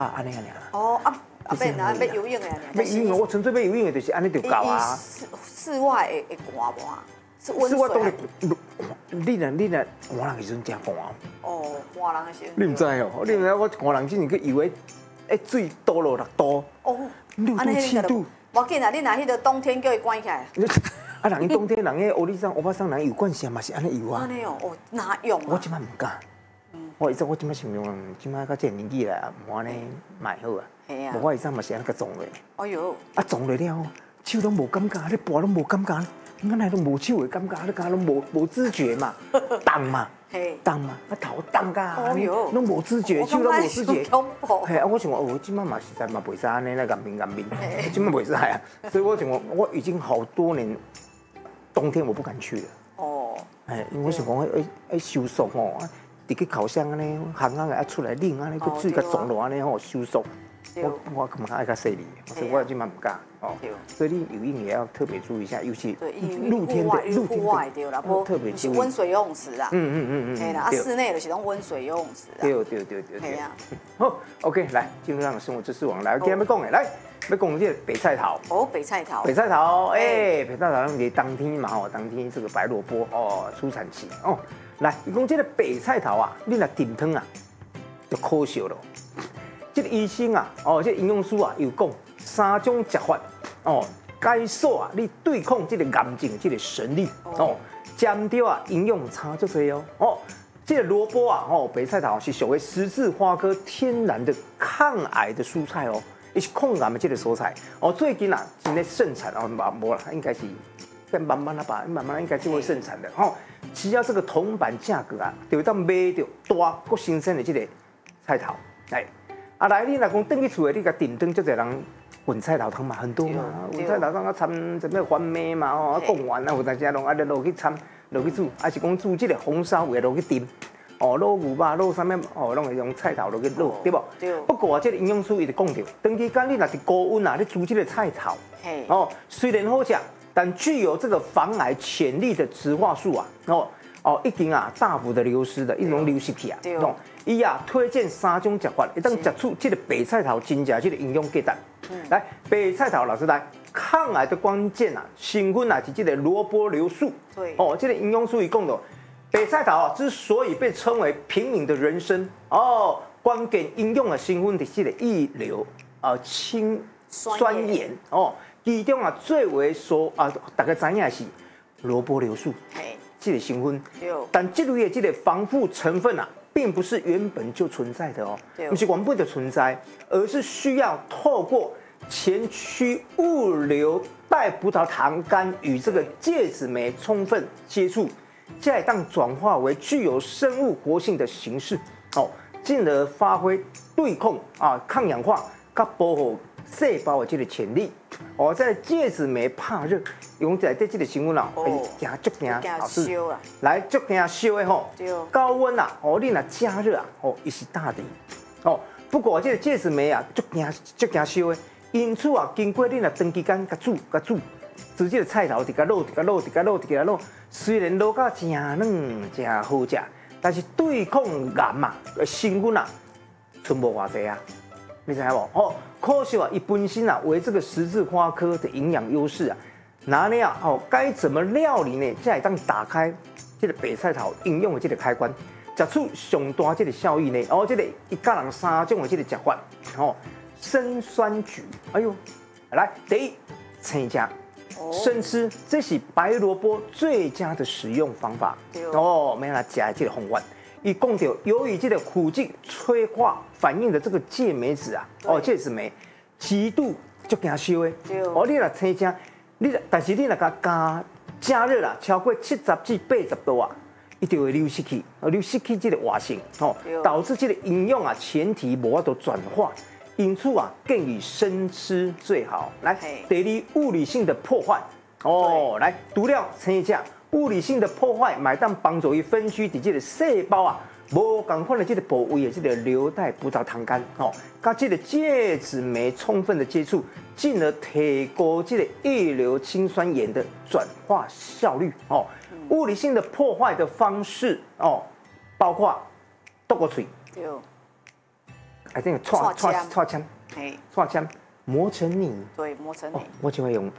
啊，安尼啊。 哦啊，要游泳的呢？ 要游泳，我纯粹要游泳的，就是安尼就够啊。 室外会寒无啊？是温水。 室外当然，你若寒人的时阵真寒。 哦，寒人的时阵。 你唔知哦？你唔知我寒人之前去游的，水倒落6度。哦。6度7度。 无要紧啊，你若迄个冬天叫伊关起来。 啊，人冬天人迄欧巴桑人游惯性嘛是安尼游啊。 安尼哦，哦哪用啊？ 我即摆唔敢。我即摆想用，即摆到这年纪啦，唔安尼买好啊。 系啊。 我以前嘛是安尼个撞落。 哎呦。 啊撞落了，手拢无感觉，你跋拢无感觉，我那都无手的感觉，你讲拢无知觉嘛，动嘛。动嘛，啊头动甲，拢无知觉，手拢无知觉。嘿，啊，我想讲，即摆嘛实在嘛袂使安尼来硬面，即摆袂使啊。所以我想讲，我已经好多年冬天我不敢去了。哦。哎，因为我想讲，要收缩吼，伫去烤箱安尼，烘烘个出来冷安尼，个水甲撞落安尼吼收缩。我感觉爱较细腻，所以我即摆唔敢哦。所以你游泳也要特别注意一下，尤其露天的户外对啦， 特别注意。 温水游泳池啊。嘿啦，啊室内就是拢温水游泳池啊。 对。嘿啊。好 ，OK， 来进入咱的生活知识网来，今天要讲的来，要讲这个白菜头。 哦，白菜头。 白菜头，白菜头，咱当天嘛吼，当天这个白萝卜哦出产期哦。来，伊讲这个白菜头啊，你若炖汤啊，就可惜了。这个医生啊，哦，这营养师啊，有讲3种食法哦，解锁啊，你对抗这个癌症这个神力哦，强调啊，营养差足多哦。哦，这个萝卜啊，哦，白菜头是属于十字花科天然的抗癌的蔬菜哦，也是抗癌的这个蔬菜哦。最近啊，现在盛产哦，无啦，应该是慢慢应该就会盛产的哦。只要这个铜板价格啊，就会当买到大够新鲜的这个菜头，哎。啊，来你若讲回去厝的，你甲炖汤，就侪人混菜头汤嘛，很多嘛，混菜头汤啊掺什么番麦嘛，哦，贡丸啊，有当时拢啊落去掺，落去煮，还是讲煮这个红烧有落去炖，哦，卤牛肉，卤啥物，哦，拢会用菜头落去卤，对不？对。不过啊，这个营养师伊就讲着，长期间你若是高温啊，你煮这个菜头，哦，虽然好食，但具有这个防癌潜力的植化素啊，已经啊大幅的流失的，一种流失去啊，哦。伊啊推荐3种食法，会当食出这个白菜头真正这个营养价值。来，白菜头老师来，抗癌的关键啊，成分啊是这个萝卜硫素。对，哦，这个营养素伊讲的，白菜头啊之所以被称为平民的人参，哦，关键应用的成分是这个异硫氰酸盐哦，其中啊最为大家知影的是萝卜硫素，这个成分。但这类的这个防腐成分啊。并不是原本就存在的哦，不是原本就存在，而是需要透过前驱物流代葡萄糖苷与这个芥子酶充分接触，再当转化为具有生物活性的形式哦，进而发挥对抗抗氧化、甲保护细胞的这个潜力哦。在芥子酶怕热。用在这个成分啊，惊足惊，老师来足惊烧的吼，高温啊，你若加热啊，伊是大敌哦。不过这个芥子酶啊，足惊烧的，因此啊，经过你若长期间甲煮，直接菜头伫甲卤，虽然卤到真软真好食，但是对抗癌啊，成分啊，剩无偌济啊，你知无？哦，可惜啊，伊本身啊，为这个十字花科的营养优势啊。哪里啊？该怎么料理呢？才会当打开这个白菜头应用的这个开关，食出上大这个效益呢？这个一家人3种的这个食法，生酸菊，哎呦，来第一，生吃，生吃，这是白萝卜最佳的食用方法。没来加这个红丸。一讲到，由于这个苦尽催化反应的这个芥梅子啊，芥子酶极度足惊烧的，你若生吃。但是你若加热啦，超过70至80度啊，伊就会流失去这个活性导致这个营养啊前提无法度转化，因此啊建议生吃最好。来，第二，物理性的破坏来，除了生吃，物理性的破坏，买当帮助于分区的这个细胞啊。无共款的这个部位的这个硫代葡萄糖苷跟这个芥子酶充分的接触，进而提高这个异硫氰酸盐的转化效率物理性的破坏的方式包括剁个嘴， 这个串签， 嘿， 串签磨成泥。 对，磨成泥。 我就会用